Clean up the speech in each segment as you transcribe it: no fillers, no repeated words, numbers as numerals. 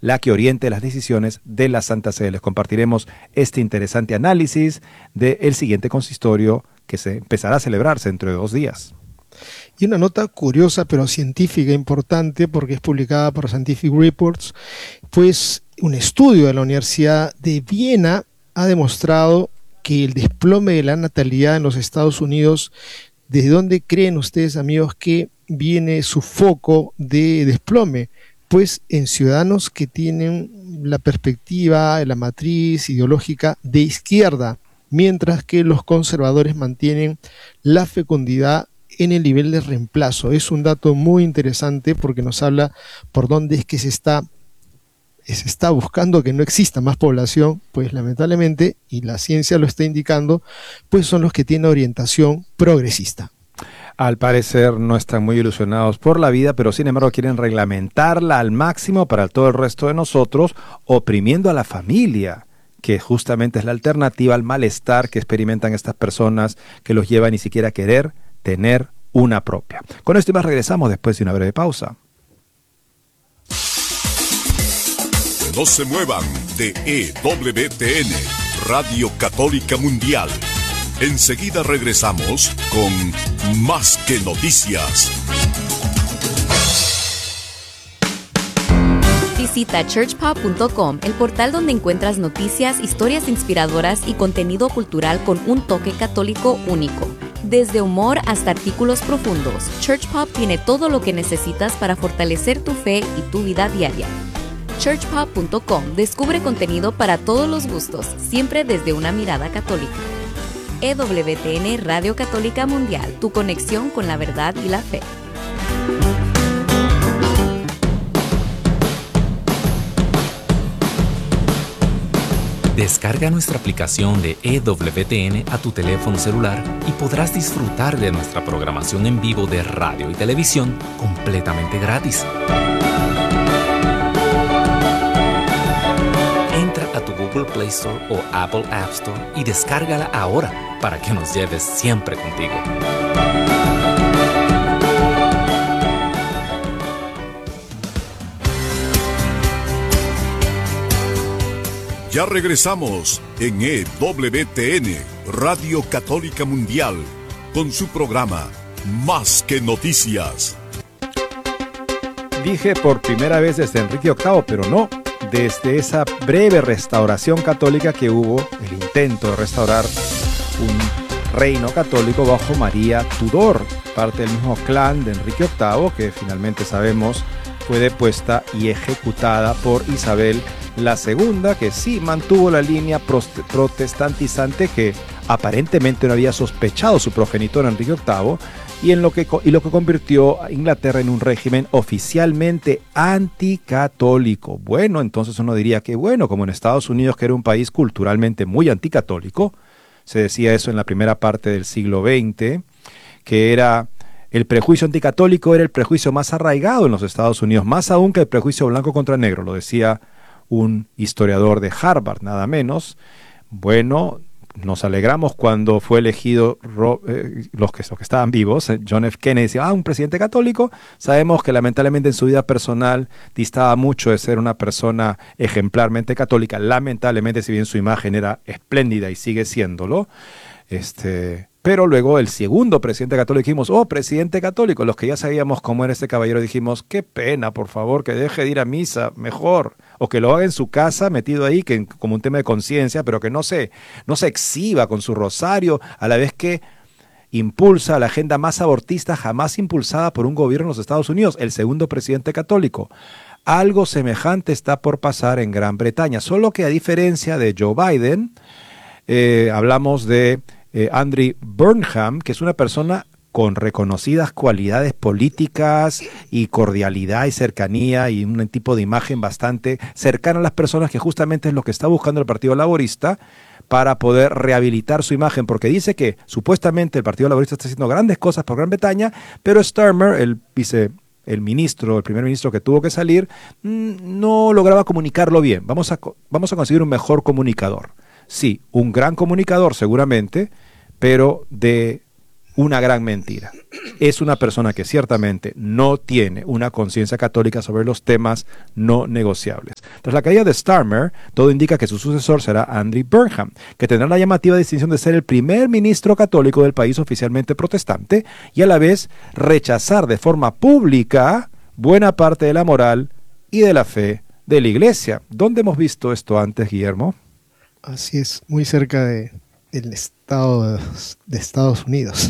la que oriente las decisiones de la Santa Sede. Les compartiremos este interesante análisis del siguiente consistorio que se empezará a celebrarse dentro de 2 días. Y una nota curiosa pero científica importante, porque es publicada por Scientific Reports, pues un estudio de la Universidad de Viena ha demostrado que el desplome de la natalidad en los Estados Unidos, ¿desde dónde creen ustedes, amigos, que viene su foco de desplome? Pues en ciudadanos que tienen la perspectiva, la matriz ideológica de izquierda, mientras que los conservadores mantienen la fecundidad en el nivel de reemplazo. Es un dato muy interesante porque nos habla por dónde es que se está buscando que no exista más población, pues lamentablemente, y la ciencia lo está indicando, pues son los que tienen orientación progresista. Al parecer no están muy ilusionados por la vida, pero sin embargo quieren reglamentarla al máximo para todo el resto de nosotros, oprimiendo a la familia, que justamente es la alternativa al malestar que experimentan estas personas que los lleva a ni siquiera a querer tener una propia. Con esto y más regresamos después de una breve pausa. No se muevan de EWTN, Radio Católica Mundial. Enseguida regresamos con Más que Noticias. Visita churchpop.com, el portal donde encuentras noticias, historias inspiradoras y contenido cultural con un toque católico único. Desde humor hasta artículos profundos, ChurchPop tiene todo lo que necesitas para fortalecer tu fe y tu vida diaria. churchpop.com descubre contenido para todos los gustos, siempre desde una mirada católica. EWTN Radio Católica Mundial, tu conexión con la verdad y la fe. Descarga nuestra aplicación de EWTN a tu teléfono celular y podrás disfrutar de nuestra programación en vivo de radio y televisión completamente gratis. Entra a tu Google Play Store o Apple App Store y descárgala ahora para que nos lleves siempre contigo. Ya regresamos en EWTN, Radio Católica Mundial, con su programa Más que Noticias. Dije por primera vez desde Enrique VIII, pero no, desde esa breve restauración católica que hubo, el intento de restaurar un reino católico bajo María Tudor, parte del mismo clan de Enrique VIII, que finalmente sabemos fue depuesta y ejecutada por Isabel la segunda, que sí mantuvo la línea protestantizante que aparentemente no había sospechado su progenitor Enrique VIII, y lo que convirtió a Inglaterra en un régimen oficialmente anticatólico. Bueno, entonces uno diría que bueno, como en Estados Unidos, que era un país culturalmente muy anticatólico, se decía eso en la primera parte del siglo XX, que era el prejuicio anticatólico era el prejuicio más arraigado en los Estados Unidos, más aún que el prejuicio blanco contra negro, lo decía un historiador de Harvard, nada menos. Bueno, nos alegramos cuando fue elegido los que estaban vivos, John F. Kennedy decía, un presidente católico. Sabemos que lamentablemente en su vida personal distaba mucho de ser una persona ejemplarmente católica, lamentablemente, si bien su imagen era espléndida y sigue siéndolo, pero luego el segundo presidente católico dijimos, presidente católico, los que ya sabíamos cómo era este caballero dijimos, qué pena, por favor, que deje de ir a misa, mejor, o que lo haga en su casa metido ahí, que como un tema de conciencia, pero que no se exhiba con su rosario, a la vez que impulsa la agenda más abortista jamás impulsada por un gobierno en los Estados Unidos, el segundo presidente católico. Algo semejante está por pasar en Gran Bretaña, solo que a diferencia de Joe Biden, hablamos de Andrew Burnham, que es una persona con reconocidas cualidades políticas y cordialidad y cercanía y un tipo de imagen bastante cercana a las personas, que justamente es lo que está buscando el Partido Laborista para poder rehabilitar su imagen, porque dice que supuestamente el Partido Laborista está haciendo grandes cosas por Gran Bretaña, pero Starmer, el primer ministro que tuvo que salir, no lograba comunicarlo bien. Vamos a conseguir un mejor comunicador. Sí, un gran comunicador seguramente, pero de una gran mentira. Es una persona que ciertamente no tiene una conciencia católica sobre los temas no negociables. Tras la caída de Starmer, todo indica que su sucesor será Andy Burnham, que tendrá la llamativa distinción de ser el primer ministro católico del país oficialmente protestante y a la vez rechazar de forma pública buena parte de la moral y de la fe de la Iglesia. ¿Dónde hemos visto esto antes, Guillermo? Así es, muy cerca del estado de Estados Unidos.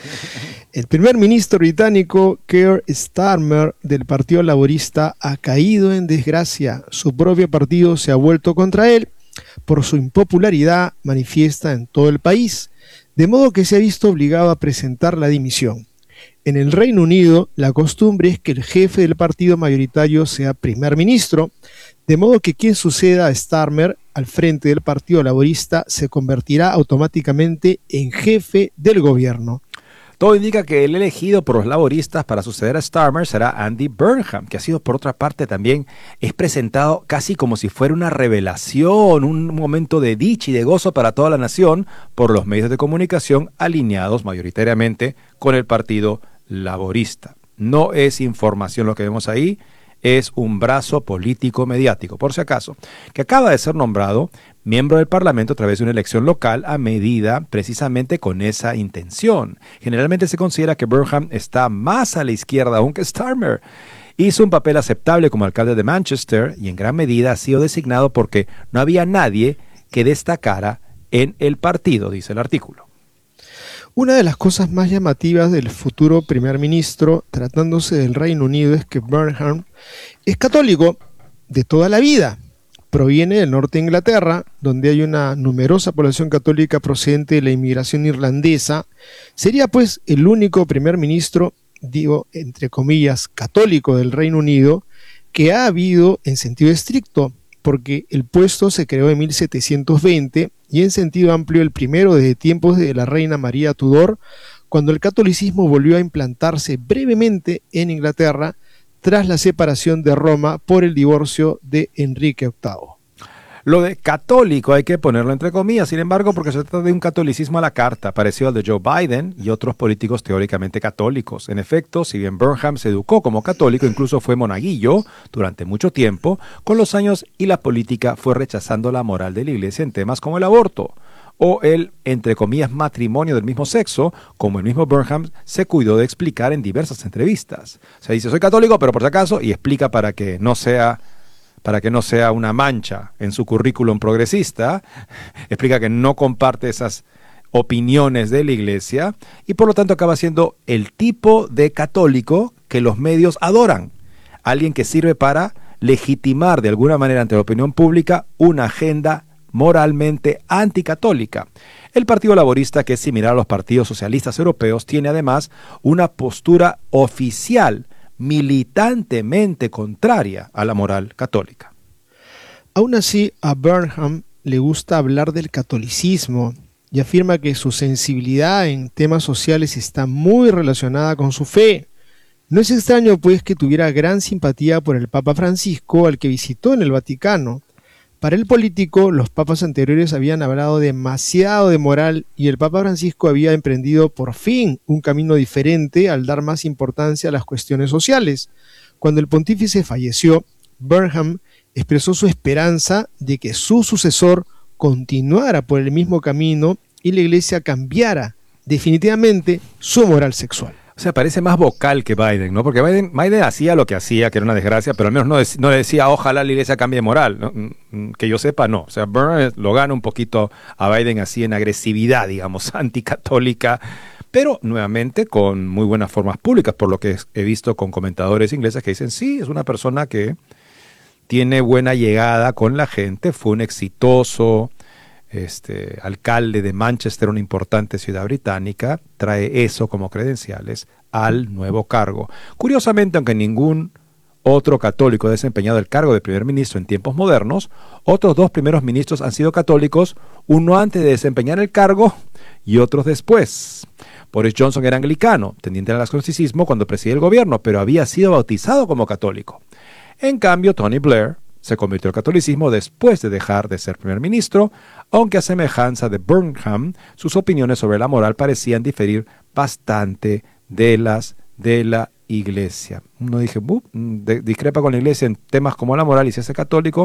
El primer ministro británico Keir Starmer del Partido Laborista ha caído en desgracia. Su propio partido se ha vuelto contra él por su impopularidad manifiesta en todo el país, de modo que se ha visto obligado a presentar la dimisión. En el Reino Unido, la costumbre es que el jefe del partido mayoritario sea primer ministro, de modo que quien suceda a Starmer al frente del Partido Laborista se convertirá automáticamente en jefe del gobierno. Todo indica que el elegido por los laboristas para suceder a Starmer será Andy Burnham, que ha sido, por otra parte, también es presentado casi como si fuera una revelación, un momento de dicha y de gozo para toda la nación por los medios de comunicación alineados mayoritariamente con el Partido Laborista. No es información lo que vemos ahí, es un brazo político mediático, por si acaso, que acaba de ser nombrado miembro del Parlamento a través de una elección local a medida precisamente con esa intención. Generalmente se considera que Burnham está más a la izquierda aún que Starmer. Hizo un papel aceptable como alcalde de Manchester y en gran medida ha sido designado porque no había nadie que destacara en el partido, dice el artículo. Una de las cosas más llamativas del futuro primer ministro, tratándose del Reino Unido, es que Burnham es católico de toda la vida. Proviene del norte de Inglaterra, donde hay una numerosa población católica procedente de la inmigración irlandesa. Sería pues el único primer ministro, digo entre comillas, católico del Reino Unido, que ha habido en sentido estricto, porque el puesto se creó en 1720 y en sentido amplio el primero desde tiempos de la reina María Tudor, cuando el catolicismo volvió a implantarse brevemente en Inglaterra tras la separación de Roma por el divorcio de Enrique VIII. Lo de católico hay que ponerlo entre comillas, sin embargo, porque se trata de un catolicismo a la carta, parecido al de Joe Biden y otros políticos teóricamente católicos. En efecto, si bien Burnham se educó como católico, incluso fue monaguillo durante mucho tiempo, con los años y la política fue rechazando la moral de la Iglesia en temas como el aborto o el, entre comillas, matrimonio del mismo sexo, como el mismo Burnham se cuidó de explicar en diversas entrevistas. O sea, dice, soy católico, pero por si acaso, y explica para que no sea una mancha en su currículum progresista, explica que no comparte esas opiniones de la Iglesia y por lo tanto acaba siendo el tipo de católico que los medios adoran, alguien que sirve para legitimar de alguna manera ante la opinión pública una agenda moralmente anticatólica. El Partido Laborista, que es similar a los partidos socialistas europeos, tiene además una postura oficial militantemente contraria a la moral católica. Aún así, a Burnham le gusta hablar del catolicismo y afirma que su sensibilidad en temas sociales está muy relacionada con su fe. No es extraño, pues, que tuviera gran simpatía por el Papa Francisco, al que visitó en el Vaticano. Para el político, los papas anteriores habían hablado demasiado de moral y el Papa Francisco había emprendido por fin un camino diferente al dar más importancia a las cuestiones sociales. Cuando el pontífice falleció, Burnham expresó su esperanza de que su sucesor continuara por el mismo camino y la Iglesia cambiara definitivamente su moral sexual. O sea, parece más vocal que Biden, ¿no? Porque Biden hacía lo que hacía, que era una desgracia, pero al menos no le decía, ojalá la Iglesia cambie de moral, ¿no? Que yo sepa, no. O sea, Burnham lo gana un poquito a Biden así en agresividad, digamos, anticatólica, pero nuevamente con muy buenas formas públicas, por lo que he visto con comentadores ingleses que dicen, sí, es una persona que tiene buena llegada con la gente, fue un exitoso alcalde de Manchester, una importante ciudad británica, trae eso como credenciales al nuevo cargo. Curiosamente, aunque ningún otro católico ha desempeñado el cargo de primer ministro en tiempos modernos, otros dos primeros ministros han sido católicos, uno antes de desempeñar el cargo y otros después. Boris Johnson era anglicano, tendiente al agnosticismo cuando presidía el gobierno, pero había sido bautizado como católico. En cambio, Tony Blair se convirtió al catolicismo después de dejar de ser primer ministro, aunque a semejanza de Burnham, sus opiniones sobre la moral parecían diferir bastante de las de la Iglesia. Uno dije, discrepa con la Iglesia en temas como la moral y se hace católico,